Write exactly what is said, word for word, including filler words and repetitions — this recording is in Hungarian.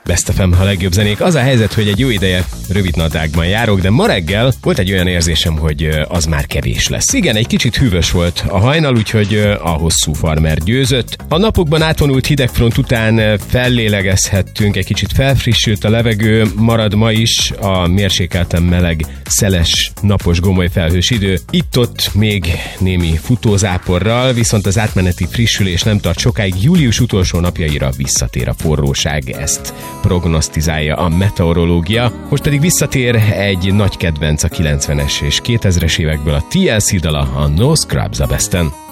Best ef em, a legjobb zenék. Az a helyzet, hogy egy jó ideje rövidnadrágban járok, de ma reggel volt egy olyan érzésem, hogy az már kevés lesz. Igen, egy kicsit hűvös volt a hajnal, úgyhogy a hosszú farmer győzött. A napokban átvonult hidegfront után fellélegezhettünk, egy kicsit felfrissült a levegő, marad ma is a mérsékelten meleg, szeles, napos, gomoly felhős idő. Itt-ott még némi futózáporral, viszont az átmeneti frissülés nem tart sokáig, július utolsó napjaira visszatér a forróság, ezt prognosztizálja a meteorológia. Most pedig visszatér egy nagy kedvenc a kilencvenes és kétezres évekből, a té el cé dala, a No Scrubs a Besten.